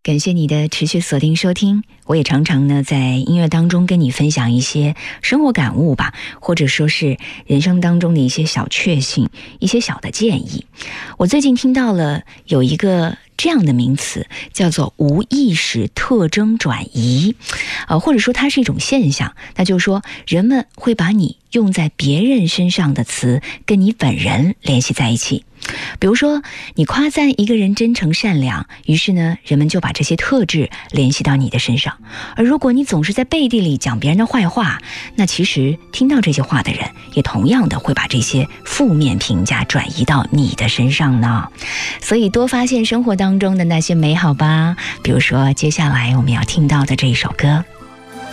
感谢你的持续锁定收听。我也常常呢在音乐当中跟你分享一些生活感悟吧，或者说是人生当中的一些小确幸，一些小的建议。我最近听到了有一个这样的名词，叫做无意识特征转移，或者说它是一种现象。那就是说，人们会把你用在别人身上的词跟你本人联系在一起。比如说，你夸赞一个人真诚善良，于是呢，人们就把这些特质联系到你的身上。而如果你总是在背地里讲别人的坏话，那其实听到这些话的人，也同样的会把这些负面评价转移到你的身上呢。所以多发现生活当中的那些美好吧。比如说，接下来我们要听到的这一首歌。